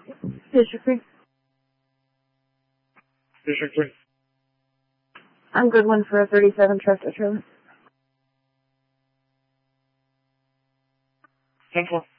District 3. District 3. I'm good one for a 37 tractor trailer. 10-4.